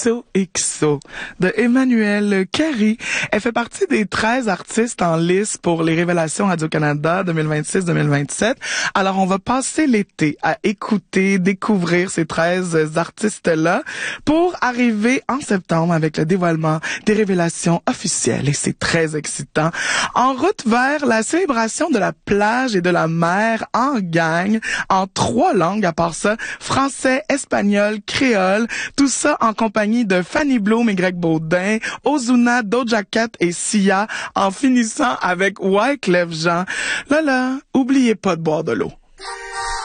XOXO de Emmanuelle Carry. Elle fait partie des 13 artistes en lice pour les Révélations Radio-Canada 2026-2027. Alors, on va passer l'été à écouter, découvrir ces 13 artistes-là pour arriver en septembre avec le dévoilement des révélations officielles. Et c'est très excitant. En route vers la célébration de la plage et de la mer en gang, en 3 langues, à part ça, français, espagnol, créole, tout ça en compagnie de Fanny Bloom et Greg Baudin, Ozuna, Doja Cat et Sia, en finissant avec Wyclef Jean. Là, oubliez pas de boire de l'eau.